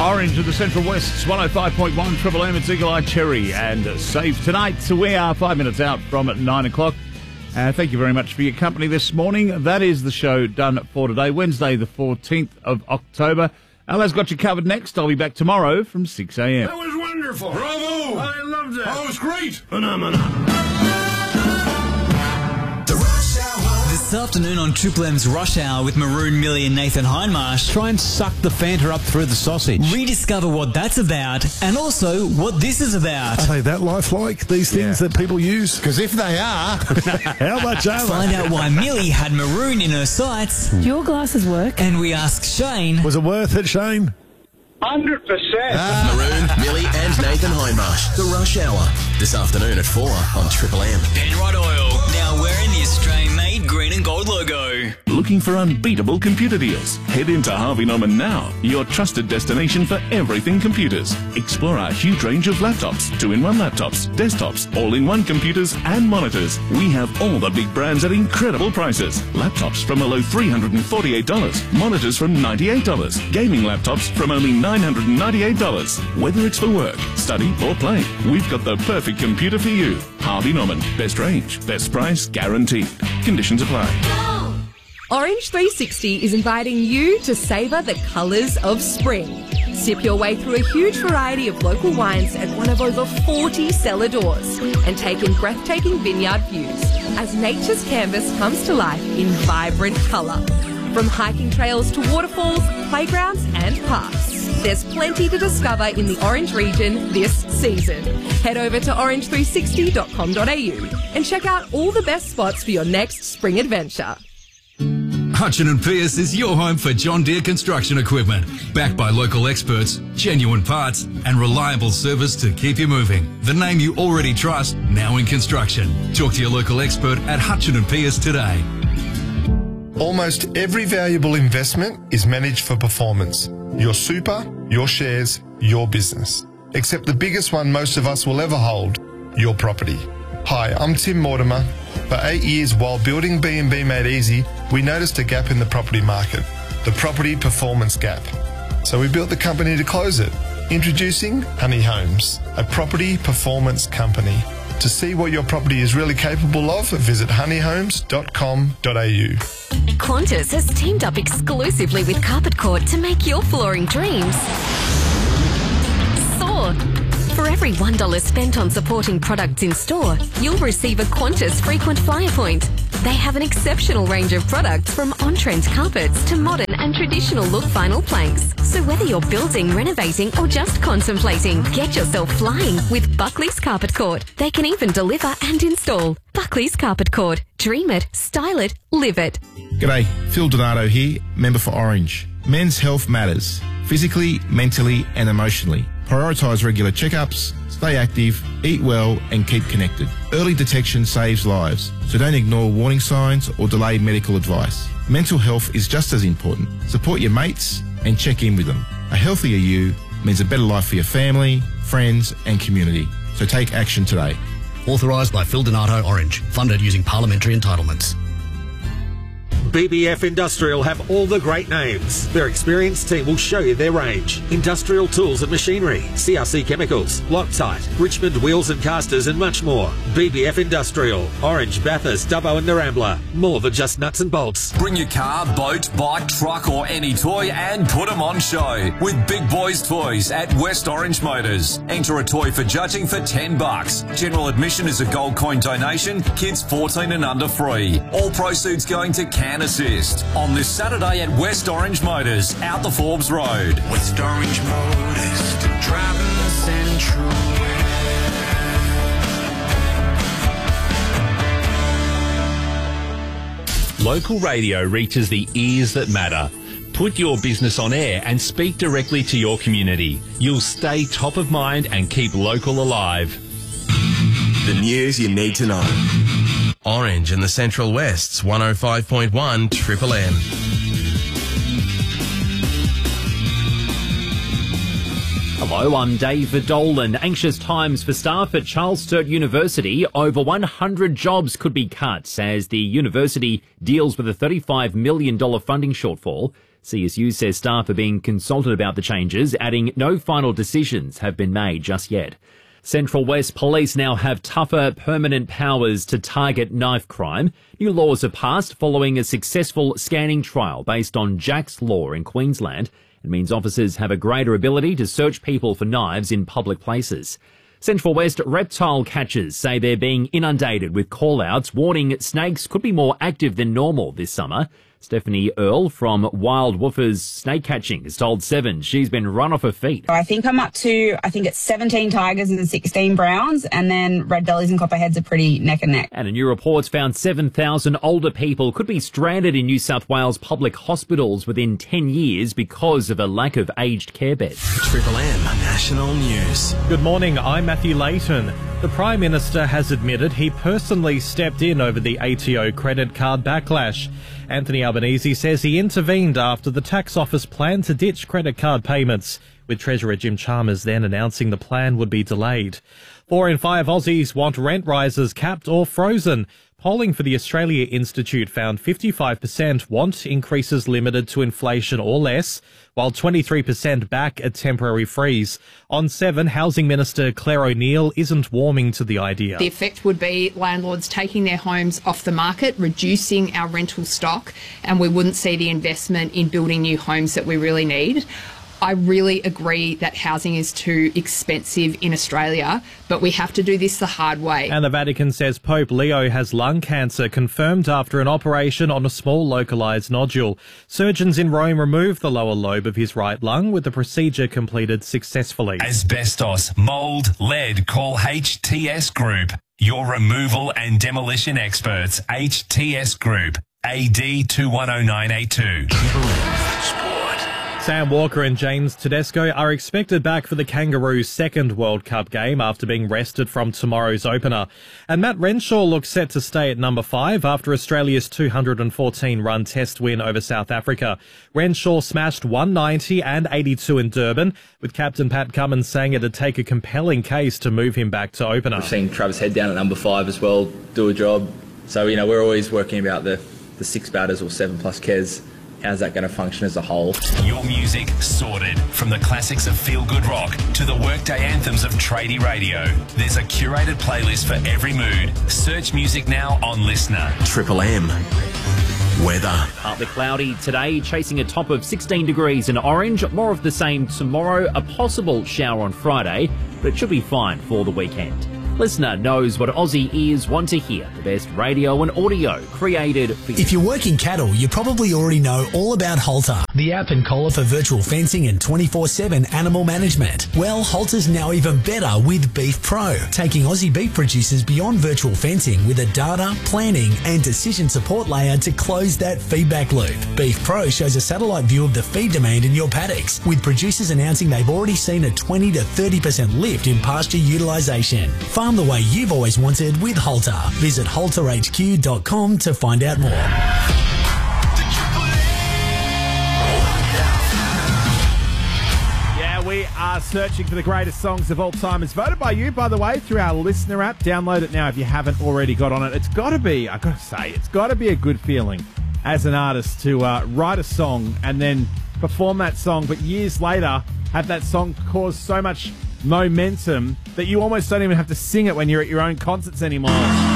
Orange of the Central West's 105.1 Triple M. It's Eagle Eye Cherry and Save Tonight. So we are 5 minutes out from 9 o'clock. Thank you very much for your company this morning. That is the show done for today, Wednesday the 14th of October. Ala's got you covered next. I'll be back tomorrow from 6 a.m. That was wonderful. Bravo! I loved that. Oh, it was great. Phenomenal. This afternoon on Triple M's Rush Hour with Maroon, Millie and Nathan Hindmarsh. Try and suck the Fanta up through the sausage. Rediscover what that's about and also what this is about. Are they that lifelike, these things that people use? Because if they are... How much are they? Find out why Millie had maroon in her sights. Do your glasses work? And we ask Shane... Was it worth it, Shane? 100%. Maroon, Millie and Nathan Hindmarsh. The Rush Hour. This afternoon at 4 on Triple M. Penrod Oil. Now wearing the Australian-made green and gold logo. Looking for unbeatable computer deals? Head into Harvey Norman now, your trusted destination for everything computers. Explore our huge range of laptops, 2-in-1 laptops, desktops, all-in-one computers and monitors. We have all the big brands at incredible prices. Laptops from a low $348, monitors from $98, gaming laptops from only $998. Whether it's for work, study or play, we've got the perfect computer for you. Harvey Norman, best range, best price, guaranteed. Conditions apply. Orange 360 is inviting you to savour the colours of spring. Sip your way through a huge variety of local wines at one of over 40 cellar doors and take in breathtaking vineyard views as nature's canvas comes to life in vibrant colour. From hiking trails to waterfalls, playgrounds and parks, there's plenty to discover in the Orange region this season. Head over to orange360.com.au and check out all the best spots for your next spring adventure. Hutchin & Pearce is your home for John Deere construction equipment. Backed by local experts, genuine parts and reliable service to keep you moving. The name you already trust, now in construction. Talk to your local expert at Hutchin & Pearce today. Almost every valuable investment is managed for performance. Your super, your shares, your business. Except the biggest one most of us will ever hold, your property. Hi, I'm Tim Mortimer. For 8 years while building B&B Made Easy, we noticed a gap in the property market, the property performance gap. So we built the company to close it. Introducing Honey Homes, a property performance company. To see what your property is really capable of, visit honeyhomes.com.au. Qantas has teamed up exclusively with Carpet Court to make your flooring dreams soar. For every $1 spent on supporting products in store, you'll receive a Qantas frequent flyer point. They have an exceptional range of products from on-trend carpets to modern and traditional look vinyl planks. So whether you're building, renovating or just contemplating, get yourself flying with Buckley's Carpet Court. They can even deliver and install. Buckley's Carpet Court. Dream it, style it, live it. G'day, Phil Donato here, member for Orange. Men's health matters, physically, mentally and emotionally. Prioritise regular checkups, stay active, eat well and keep connected. Early detection saves lives, so don't ignore warning signs or delay medical advice. Mental health is just as important. Support your mates and check in with them. A healthier you means a better life for your family, friends and community. So take action today. Authorised by Phil Donato, Orange. Funded using parliamentary entitlements. BBF Industrial have all the great names. Their experienced team will show you their range. Industrial tools and machinery, CRC Chemicals, Loctite, Richmond Wheels and Casters and much more. BBF Industrial, Orange, Bathurst, Dubbo and Narambla. More than just nuts and bolts. Bring your car, boat, bike, truck or any toy and put them on show with Big Boys Toys at West Orange Motors. Enter a toy for judging for $10. General admission is a gold coin donation. Kids 14 and under free. All proceeds going to Can Assist on this Saturday at West Orange Motors, out the Forbes Road. West Orange Motors, to driving the Central. Local radio reaches the ears that matter. Put your business on air and speak directly to your community. You'll stay top of mind and keep local alive. The news you need to know. Orange in the Central West's 105.1 Triple M. Hello, I'm David Dolan. Anxious times for staff at Charles Sturt University. Over 100 jobs could be cut as the university deals with a $35 million funding shortfall. CSU says staff are being consulted about the changes, adding no final decisions have been made just yet. Central West Police now have tougher permanent powers to target knife crime. New laws are passed following a successful scanning trial based on Jack's Law in Queensland. It means officers have a greater ability to search people for knives in public places. Central West reptile catchers say they're being inundated with call-outs, warning snakes could be more active than normal this summer. Stephanie Earle from Wild Woofers Snake Catching has told Seven she's been run off her feet. I think I'm up to, it's 17 tigers and 16 browns, and then red bellies and copperheads are pretty neck and neck. And a new report found 7,000 older people could be stranded in New South Wales public hospitals within 10 years because of a lack of aged care beds. Triple M National News. Good morning, I'm Matthew Layton. The Prime Minister has admitted he personally stepped in over the ATO credit card backlash. Anthony Albanese says he intervened after the tax office planned to ditch credit card payments, with Treasurer Jim Chalmers then announcing the plan would be delayed. 4 in 5 Aussies want rent rises capped or frozen. Polling for the Australia Institute found 55% want increases limited to inflation or less, while 23% back a temporary freeze. On 7, Housing Minister Claire O'Neill isn't warming to the idea. The effect would be landlords taking their homes off the market, reducing our rental stock, and we wouldn't see the investment in building new homes that we really need. I really agree that housing is too expensive in Australia, but we have to do this the hard way. And the Vatican says Pope Leo has lung cancer confirmed after an operation on a small localised nodule. Surgeons in Rome removed the lower lobe of his right lung with the procedure completed successfully. Asbestos, mould, lead, call HTS Group. Your removal and demolition experts. HTS Group. AD 210982. Sam Walker and James Tedesco are expected back for the Kangaroos' second World Cup game after being rested from tomorrow's opener. And Matt Renshaw looks set to stay at number 5 after Australia's 214-run test win over South Africa. Renshaw smashed 190 and 82 in Durban, with captain Pat Cummins saying it'd take a compelling case to move him back to opener. We've seen Travis Head down at number 5 as well do a job. So, we're always working about the 6 batters or 7+ Kes. How's that going to function as a whole? Your music sorted. From the classics of Feel Good Rock to the workday anthems of tradie radio. There's a curated playlist for every mood. Search music now on Listener. Triple M. Weather. Partly cloudy today, chasing a top of 16 degrees in Orange. More of the same tomorrow. A possible shower on Friday, but it should be fine for the weekend. Listener knows what Aussie ears want to hear. The best radio and audio created for you. If you work in cattle, you probably already know all about Halter, the app and collar for virtual fencing and 24/7 animal management. Well, Halter's now even better with Beef Pro, taking Aussie beef producers beyond virtual fencing with a data, planning and decision support layer to close that feedback loop. Beef Pro shows a satellite view of the feed demand in your paddocks, with producers announcing they've already seen a 20 to 30% lift in pasture utilisation. Farm the way you've always wanted with Halter. Visit halterhq.com to find out more. Yeah, we are searching for the greatest songs of all time. It's voted by you, by the way, through our Listener app. Download it now if you haven't already got on it. It's got to be, I've got to say, it's got to be a good feeling as an artist to write a song and then perform that song, but years later have that song cause so much momentum that you almost don't even have to sing it when you're at your own concerts anymore.